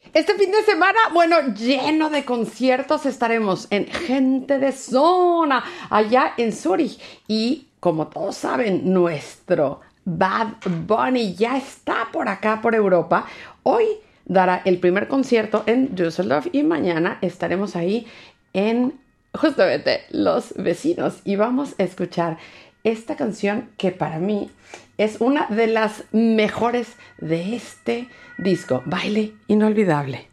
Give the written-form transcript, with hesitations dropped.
Este fin de semana, bueno, lleno de conciertos, estaremos en Gente de Zona, allá en Zurich. Y como todos saben, nuestro Bad Bunny ya está por acá, por Europa. Hoy dará el primer concierto en Düsseldorf y mañana estaremos ahí en justamente Los Vecinos. Y vamos a escuchar esta canción que para mí es una de las mejores de este disco. Baile inolvidable.